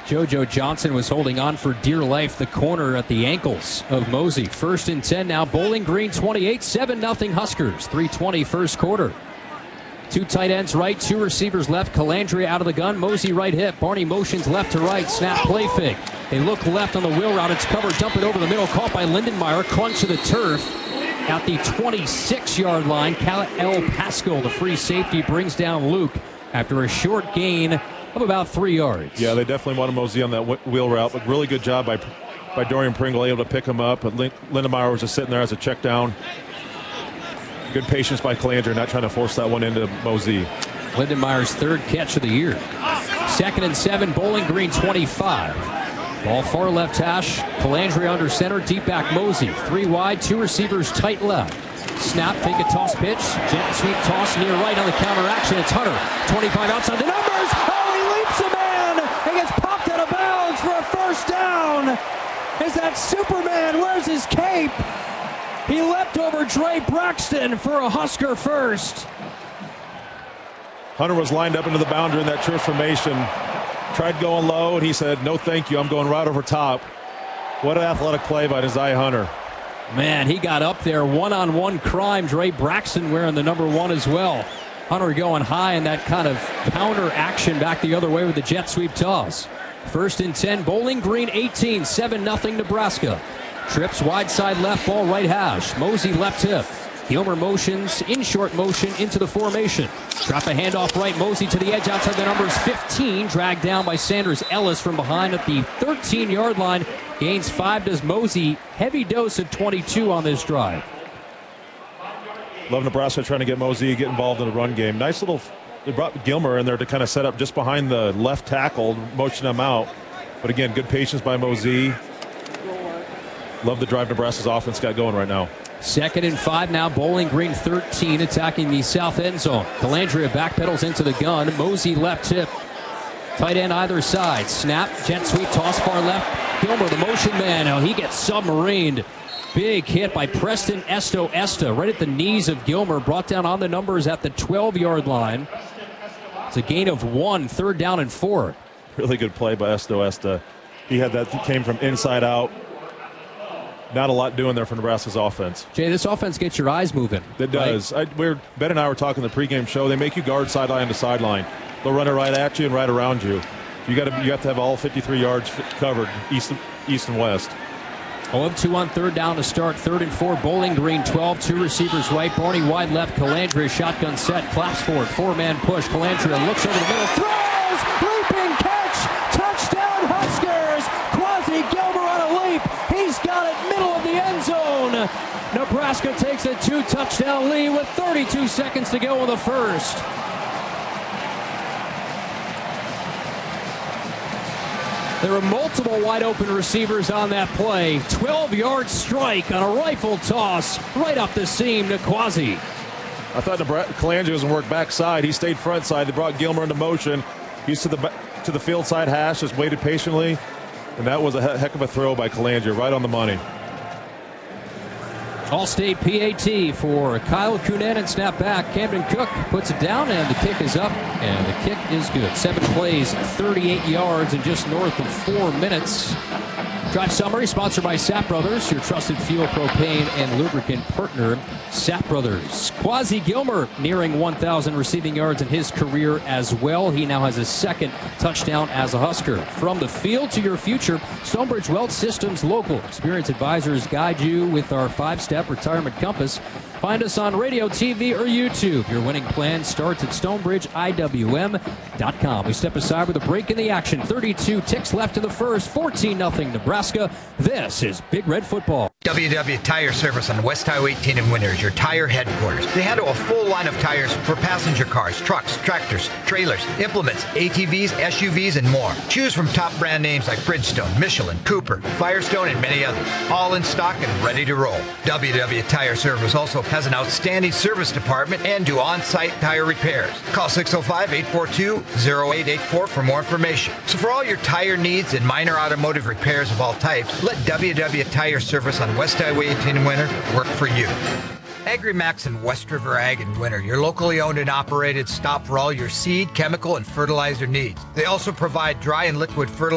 JoJo Johnson was holding on for dear life, the corner at the ankles of Mosey. 1st and 10 now. Bowling Green 28, 7-0 Huskers. 3:20 first quarter. 2 tight ends right, 2 receivers left. Calandria out of the gun. Mosey right hip. Barney motions left to right. Snap play fake. They look left on the wheel route. It's covered. Dump it over the middle. Caught by Lindenmeyer. Crunch to the turf at the 26-yard line. Cal Pascal, the free safety, brings down Luke after a short gain of about 3 yards. Yeah, they definitely wanted Mosey on that wheel route, but really good job by Dorian Pringle, able to pick him up. But Lindenmeyer was just sitting there as a check down. Good patience by Calandria, not trying to force that one into Mosey. Lindenmeyer's 3rd catch of the year. 2nd and 7, Bowling Green 25. Ball far left hash. Calandria under center, deep back Mosey. 3 wide, 2 receivers tight left. Snap, fake a toss pitch. Jet sweep toss near right on the counter action. It's Hunter. 25 outside the numbers. Oh, he leaps a man. He gets popped out of bounds for a first down. Is that Superman? Where's his cape? He leapt over Dre Braxton for a Husker first. Hunter was lined up into the boundary in that true formation. Tried going low, and he said, no thank you, I'm going right over top. What an athletic play by Desai Hunter. Man, he got up there, one-on-one crime. Dre Braxton wearing the number 1 as well. Hunter going high in that kind of counter action back the other way with the jet sweep toss. 1st and 10, Bowling Green 18, 7-0 Nebraska. Trips wide side left, ball right hash. Mosey left hip. Gilmer motions in short motion into the formation. Drop a handoff right. Mosey to the edge outside the numbers 15. Dragged down by Sanders Ellis from behind at the 13-yard line. Gains 5. Does Mosey. Heavy dose of 22 on this drive. Love Nebraska trying to get Mosey, get involved in the run game. Nice little, they brought Gilmer in there to kind of set up just behind the left tackle, motion him out. But again, good patience by Mosey. Love the drive Nebraska's offense got going right now. 2nd and 5 now. Bowling Green 13 attacking the south end zone. Calandria backpedals into the gun. Mosey left hip. Tight end either side. Snap, jet sweep, toss far left. Gilmer, the motion man. Now he gets submarined. Big hit by Preston Esta right at the knees of Gilmer. Brought down on the numbers at the 12-yard line. It's a gain of 1, 3rd down and 4. Really good play by Esta. He had that, came from inside out. Not a lot doing there for Nebraska's offense. Jay, this offense gets your eyes moving. It does. Right? Ben and I were talking the pregame show. They make you guard sideline to sideline. They'll run it right at you and right around you. You have to have all 53 yards covered, east and west. 0-2 on 3rd down to start. 3rd and 4. Bowling Green 12. 2 receivers right. Barney wide left. Calandria shotgun set. Claps for it. 4-man push. Calandria looks over the middle. Throws! Leaping catch! Touchdown Huskers! Quasi Gilmer on a leap. He's got it middle of the end zone. Nebraska takes a 2-touchdown lead with 32 seconds to go in the first. There were multiple wide open receivers on that play. 12-yard strike on a rifle toss right up the seam to Quasi. I thought Calandria was going to work backside. He stayed front side. They brought Gilmer into motion. He's to the field side hash, just waited patiently. And that was a heck of a throw by Calandria, right on the money. All-State PAT for Kyle Coonan and snap back. Camden Cook puts it down, and the kick is up, and the kick is good. 7 plays, 38 yards in just north of 4 minutes. Drive summary sponsored by Sapp Brothers, your trusted fuel, propane, and lubricant partner. Sapp Brothers. Quasi Gilmer nearing 1,000 receiving yards in his career as well. He now has his 2nd touchdown as a Husker. From the field to your future, Stonebridge Wealth Systems Local. Experienced advisors guide you with our 5-step retirement compass. Find us on radio, TV, or YouTube. Your winning plan starts at StonebridgeIWM.com. We step aside with a break in the action. 32 ticks left in the first. 14-0 Nebraska. This is Big Red Football. WW Tire Service on West Highway 18 in Winter is your tire headquarters. They handle a full line of tires for passenger cars, trucks, tractors, trailers, implements, ATVs, SUVs, and more. Choose from top brand names like Bridgestone, Michelin, Cooper, Firestone, and many others. All in stock and ready to roll. WW Tire Service also has an outstanding service department and do on-site tire repairs. Call 605-842-0884 for more information. So for all your tire needs and minor automotive repairs of all types, let WW Tire Service on West Highway 18 in Winter work for you. AgriMax and West River Ag in Winter, your locally owned and operated stop for all your seed, chemical, and fertilizer needs. They also provide dry and liquid fertilizer